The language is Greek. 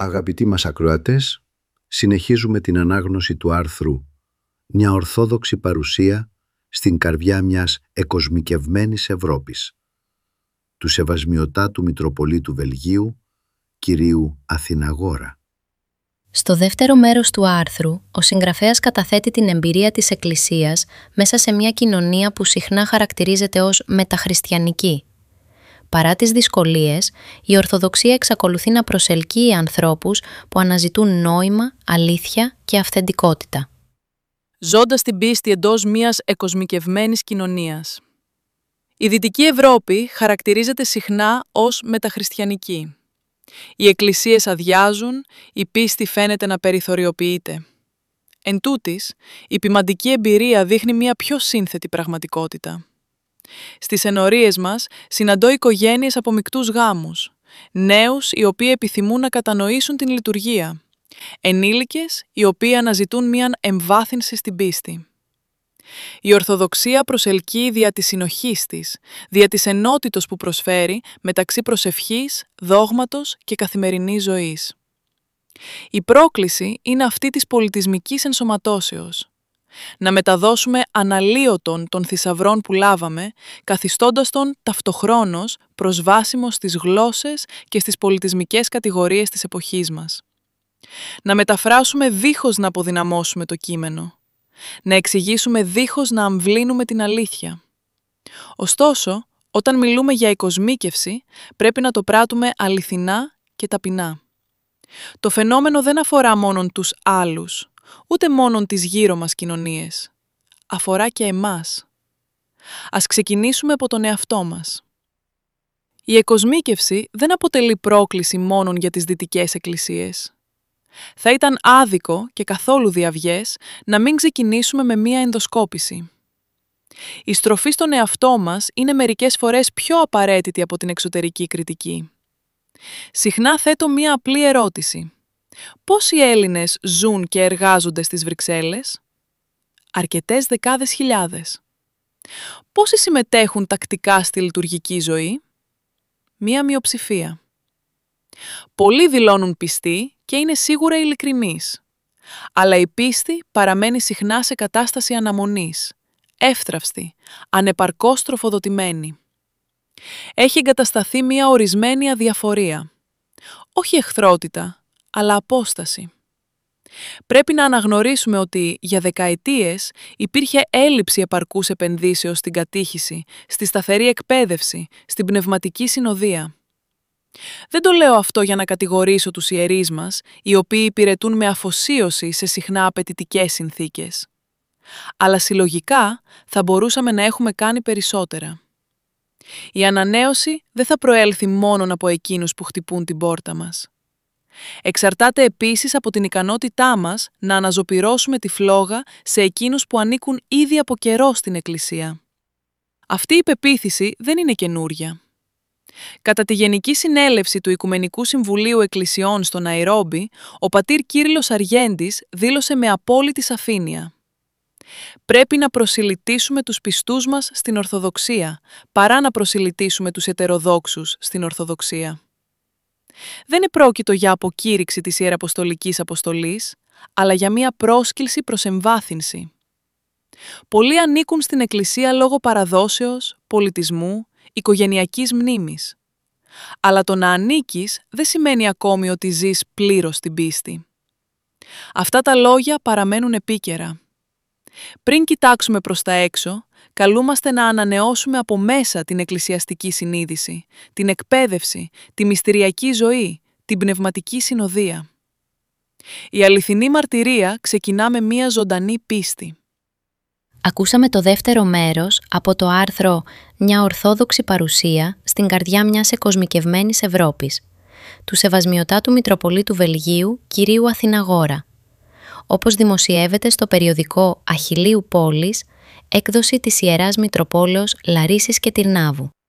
Αγαπητοί μας ακροατές, συνεχίζουμε την ανάγνωση του άρθρου «Μια ορθόδοξη παρουσία στην καρδιά μιας εκοσμικευμένης Ευρώπης» του Σεβασμιωτάτου Μητροπολίτου Βελγίου, κυρίου Αθηναγόρα. Στο δεύτερο μέρος του άρθρου, ο συγγραφέας καταθέτει την εμπειρία της Εκκλησίας μέσα σε μια κοινωνία που συχνά χαρακτηρίζεται ως μεταχριστιανική. Παρά τις δυσκολίες, η Ορθοδοξία εξακολουθεί να προσελκύει ανθρώπους που αναζητούν νόημα, αλήθεια και αυθεντικότητα. Ζώντας την πίστη εντός μιας εκοσμικευμένης κοινωνίας. Η Δυτική Ευρώπη χαρακτηρίζεται συχνά ως μεταχριστιανική. Οι εκκλησίες αδειάζουν, η πίστη φαίνεται να περιθωριοποιείται. Εν τούτοις, η ποιμαντική εμπειρία δείχνει μια πιο σύνθετη πραγματικότητα. Στις ενορίες μας συναντώ οικογένειες από μεικτούς γάμους, νέους οι οποίοι επιθυμούν να κατανοήσουν την λειτουργία, ενήλικες οι οποίοι αναζητούν μια εμβάθυνση στην πίστη. Η Ορθοδοξία προσελκύει δια της συνοχής της, δια της ενότητος που προσφέρει μεταξύ προσευχής, δόγματος και καθημερινής ζωής. Η πρόκληση είναι αυτή της πολιτισμικής ενσωματώσεως. Να μεταδώσουμε αναλύωτον των θησαυρών που λάβαμε, καθιστώντας τον ταυτοχρόνως προσβάσιμο στις γλώσσες και στις πολιτισμικές κατηγορίες της εποχής μας. Να μεταφράσουμε δίχως να αποδυναμώσουμε το κείμενο. Να εξηγήσουμε δίχως να αμβλύνουμε την αλήθεια. Ωστόσο, όταν μιλούμε για εκοσμίκευση, πρέπει να το πράττουμε αληθινά και ταπεινά. Το φαινόμενο δεν αφορά μόνον τους άλλους, ούτε μόνον τις γύρω μας κοινωνίες. Αφορά και εμάς. Ας ξεκινήσουμε από τον εαυτό μας. Η εκοσμίκευση δεν αποτελεί πρόκληση μόνον για τις δυτικές εκκλησίες. Θα ήταν άδικο και καθόλου διαυγές να μην ξεκινήσουμε με μία ενδοσκόπηση. Η στροφή στον εαυτό μας είναι μερικές φορές πιο απαραίτητη από την εξωτερική κριτική. Συχνά θέτω μία απλή ερώτηση. Πόσοι Έλληνες ζουν και εργάζονται στις Βρυξέλλες? Αρκετές δεκάδες χιλιάδες. Πόσοι συμμετέχουν τακτικά στη λειτουργική ζωή? Μία μειοψηφία. Πολλοί δηλώνουν πιστοί και είναι σίγουρα ειλικρινείς. Αλλά η πίστη παραμένει συχνά σε κατάσταση αναμονής, εύθραυστη, ανεπαρκώς τροφοδοτημένη. Έχει εγκατασταθεί μία ορισμένη αδιαφορία. Όχι εχθρότητα, αλλά απόσταση. Πρέπει να αναγνωρίσουμε ότι για δεκαετίες υπήρχε έλλειψη επαρκούς επενδύσεως στην κατήχηση, στη σταθερή εκπαίδευση, στην πνευματική συνοδεία. Δεν το λέω αυτό για να κατηγορήσω τους ιερείς μας, οι οποίοι υπηρετούν με αφοσίωση σε συχνά απαιτητικές συνθήκες. Αλλά συλλογικά θα μπορούσαμε να έχουμε κάνει περισσότερα. Η ανανέωση δεν θα προέλθει μόνον από εκείνους που χτυπούν την πόρτα μας. Εξαρτάται επίσης από την ικανότητά μας να αναζωπυρώσουμε τη φλόγα σε εκείνους που ανήκουν ήδη από καιρό στην Εκκλησία. Αυτή η πεποίθηση δεν είναι καινούρια. Κατά τη Γενική Συνέλευση του Οικουμενικού Συμβουλίου Εκκλησιών στο Ναϊρόμπι, ο πατήρ Κύριλλος Αργέντης δήλωσε με απόλυτη σαφήνεια: «Πρέπει να προσιλητήσουμε τους πιστούς μας στην Ορθοδοξία, παρά να προσιλητήσουμε τους ετεροδόξους στην Ορθοδοξία». Δεν επρόκειτο για αποκήρυξη της Ιεραποστολικής Αποστολής, αλλά για μία πρόσκληση προς εμβάθυνση. Πολλοί ανήκουν στην Εκκλησία λόγω παραδόσεως, πολιτισμού, οικογενειακής μνήμης. Αλλά το να ανήκεις δεν σημαίνει ακόμη ότι ζεις πλήρως την πίστη. Αυτά τα λόγια παραμένουν επίκαιρα. Πριν κοιτάξουμε προς τα έξω, καλούμαστε να ανανεώσουμε από μέσα την εκκλησιαστική συνείδηση, την εκπαίδευση, τη μυστηριακή ζωή, την πνευματική συνοδεία. Η αληθινή μαρτυρία ξεκινά με μία ζωντανή πίστη. Ακούσαμε το δεύτερο μέρος από το άρθρο «Μια ορθόδοξη παρουσία στην καρδιά μιας εκοσμικευμένης Ευρώπης» του Σεβασμιωτάτου Μητροπολίτου Βελγίου, κυρίου Αθηναγόρα, όπως δημοσιεύεται στο περιοδικό Αχιλλείου Πόλης, έκδοση της Ιεράς Μητροπόλεως Λαρίσης και Τυρνάβου.